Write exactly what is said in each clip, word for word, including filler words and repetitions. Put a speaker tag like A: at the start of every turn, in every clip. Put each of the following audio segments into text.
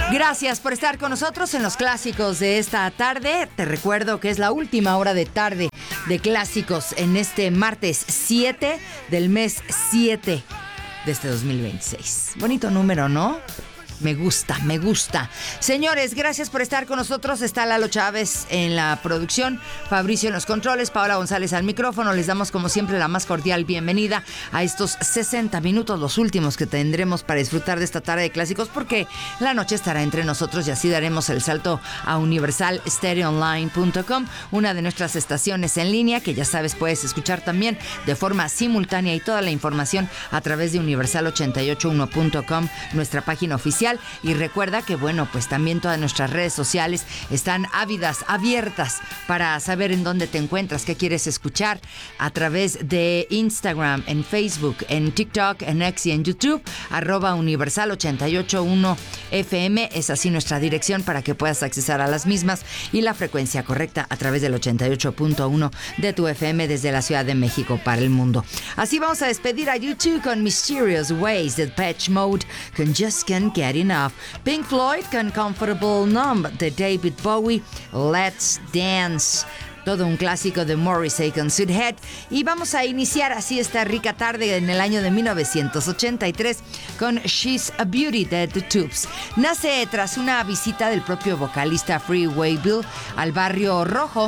A: Gracias por estar con nosotros en los clásicos de esta tarde. Te recuerdo que es la última hora de tarde de clásicos en este martes siete del mes siete de este dos mil veintiséis. Bonito número, ¿no? Me gusta, me gusta. Señores, gracias por estar con nosotros. Está Lalo Chávez en la producción, Fabricio en los controles, Paola González al micrófono. Les damos como siempre la más cordial bienvenida a estos sesenta minutos, los últimos que tendremos para disfrutar de esta tarde de clásicos, porque la noche estará entre nosotros y así daremos el salto a universal stereo online punto com, una de nuestras estaciones en línea que ya sabes puedes escuchar también de forma simultánea y toda la información a través de universal ochenta y ocho uno punto com, nuestra página oficial. Y recuerda que, bueno, pues también todas nuestras redes sociales están ávidas, abiertas para saber en dónde te encuentras, qué quieres escuchar a través de Instagram, en Facebook, en TikTok, en X y en YouTube, arroba universal ochenta y ocho uno F M. Es así nuestra dirección para que puedas accesar a las mismas y la frecuencia correcta a través del ochenta y ocho punto uno de tu F M desde la Ciudad de México para el mundo. Así vamos a despedir a YouTube con Mysterious Ways, de Depeche Mode con Just Can't Get Enough, Pink Floyd con Comfortable Numb, de David Bowie, Let's Dance, todo un clásico de Morrissey con Sudhead. Y vamos a iniciar así esta rica tarde en el año de mil novecientos ochenta y tres con She's a Beauty de The Tubes. Nace tras una visita del propio vocalista Freeway Bill al barrio Rojo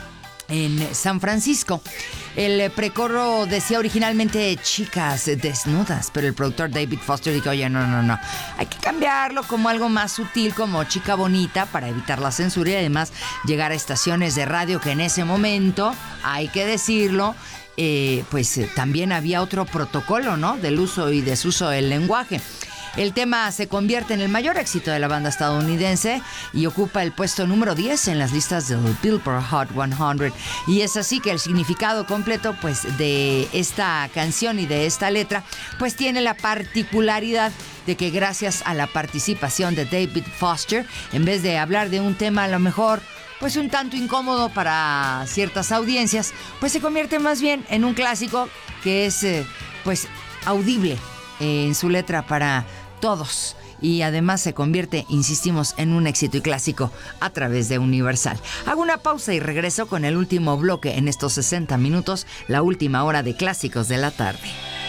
A: en San Francisco. El precorro decía originalmente chicas desnudas, pero el productor David Foster dijo, oye, no, no, no, hay que cambiarlo como algo más sutil, como chica bonita, para evitar la censura y además llegar a estaciones de radio que en ese momento, hay que decirlo, eh, pues eh, también había otro protocolo, ¿no?, del uso y desuso del lenguaje. El tema se convierte en el mayor éxito de la banda estadounidense y ocupa el puesto número diez en las listas del Billboard Hot cien. Y es así que el significado completo, pues, de esta canción y de esta letra, pues tiene la particularidad de que gracias a la participación de David Foster, en vez de hablar de un tema a lo mejor pues un tanto incómodo para ciertas audiencias, pues se convierte más bien en un clásico que es eh, pues audible eh, en su letra para todos. Y además se convierte, insistimos, en un éxito y clásico a través de Universal. Hago una pausa y regreso con el último bloque en estos sesenta minutos, la última hora de clásicos de la tarde.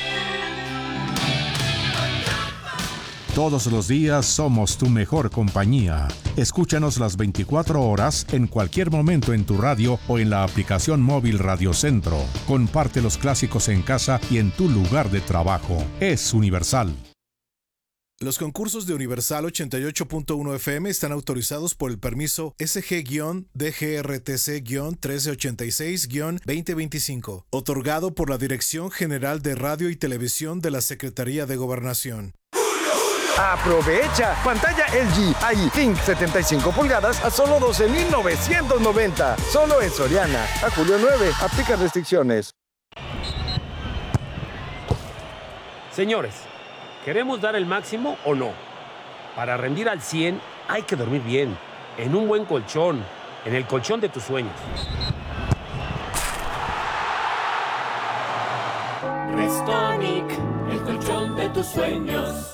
B: Todos los días somos tu mejor compañía. Escúchanos las veinticuatro horas en cualquier momento en tu radio o en la aplicación móvil Radio Centro. Comparte los clásicos en casa y en tu lugar de trabajo. Es Universal.
C: Los concursos de Universal ochenta y ocho punto uno F M están autorizados por el permiso S G D G R T C trece ochenta y seis veinte veinticinco, otorgado por la Dirección General de Radio y Televisión de la Secretaría de Gobernación.
D: ¡Aprovecha! Pantalla L G I Think setenta y cinco pulgadas a solo doce mil novecientos noventa. Solo en Soriana. A julio nueve. Aplica restricciones.
E: Señores, ¿queremos dar el máximo o no? Para rendir al cien hay que dormir bien, en un buen colchón, en el colchón de tus sueños.
F: Restonic, el colchón de tus sueños.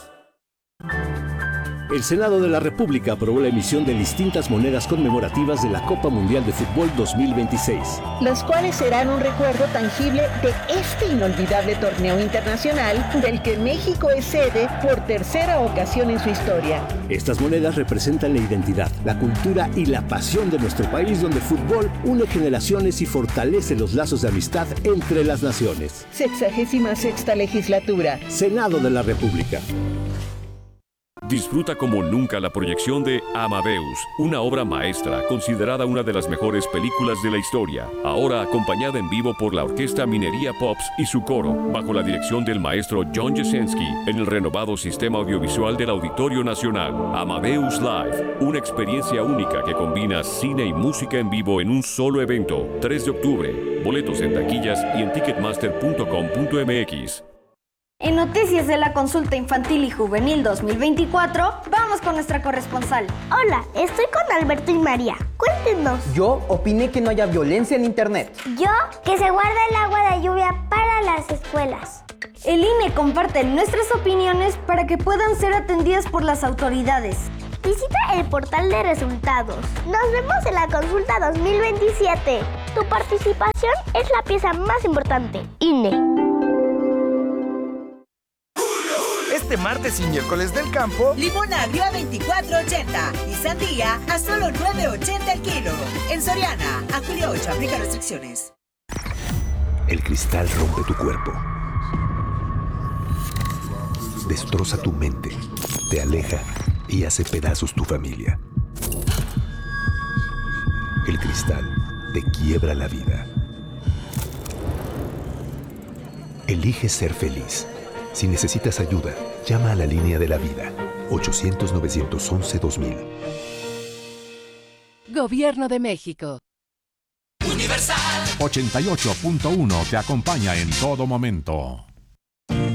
G: El Senado de la República aprobó la emisión de distintas monedas conmemorativas de la Copa Mundial de Fútbol dos mil veintiséis.
H: Las cuales serán un recuerdo tangible de este inolvidable torneo internacional del que México es sede por tercera ocasión en su historia.
G: Estas monedas representan la identidad, la cultura y la pasión de nuestro país, donde el fútbol une generaciones y fortalece los lazos de amistad entre las naciones.
H: Sexagésima sexta legislatura.
G: Senado de la República.
I: Disfruta como nunca la proyección de Amadeus, una obra maestra considerada una de las mejores películas de la historia, ahora acompañada en vivo por la Orquesta Minería Pops y su coro, bajo la dirección del maestro John Jasenski, en el renovado sistema audiovisual del Auditorio Nacional. Amadeus Live, una experiencia única que combina cine y música en vivo en un solo evento. tres de octubre, boletos en taquillas y en ticketmaster punto com punto m x.
J: En Noticias de la Consulta Infantil y Juvenil dos mil veinticuatro, vamos con nuestra corresponsal.
K: Hola, estoy con Alberto y María. Cuéntenos.
L: Yo opiné que no haya violencia en Internet.
K: Yo, que se guarda el agua de lluvia para las escuelas.
J: El I N E comparte nuestras opiniones para que puedan ser atendidas por las autoridades.
K: Visita el portal de resultados. Nos vemos en la consulta dos mil veintisiete. Tu participación es la pieza más importante. I N E.
D: Este martes y miércoles del campo,
M: limón agrio a veinticuatro ochenta y sandía a solo nueve ochenta el kilo. En Soriana, a julio ocho, aplica restricciones.
N: El cristal rompe tu cuerpo, destroza tu mente, te aleja y hace pedazos tu familia. El cristal te quiebra la vida. Elige ser feliz. Si necesitas ayuda, llama a la línea de la vida, ochocientos, novecientos once, dos mil.
O: Gobierno de México.
B: ochenta y ocho punto uno te acompaña en todo momento.